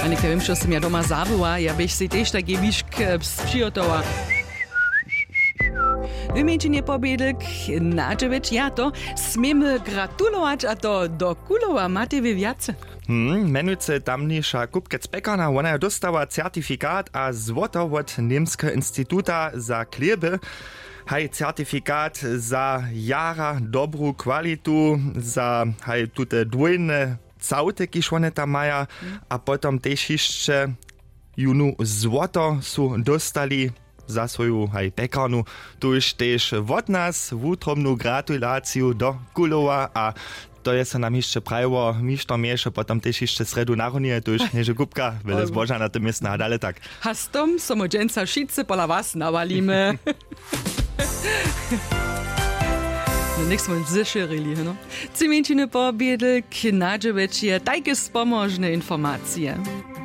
Anik, ja wiem, że jestem ja doma zabyła, ja byś si też taki wiszk przygotowa. Wymienienie pobiedek na dziewięć, ja to smiemy gratulować, a to do Kulowa macie wy wiace. Menujce tamniejsza kupkec pekarna, ona dostała certyfikat a złoto od Niemskiego Instytuta za kleby. Haj certyfikat za jara dobrą kwalitu, za haj tute dwójne całty, kiż one tam mają, a potom też jeszcze junu złoto su dostali za swoją pekarnu. Tu już też od nas wutromną gratulację do Kulowa, a to jest nam jeszcze prawo, mišto mieszo, potom też jeszcze sredu naronie, tu już nieże kubka, wiele zboża na tym jest nadale tak. Hastom samodženca šice pola vas navalíme. No nech smo zeširili, no. Cimenčine pobiedek, na dževeč je tajke spomožne informacije.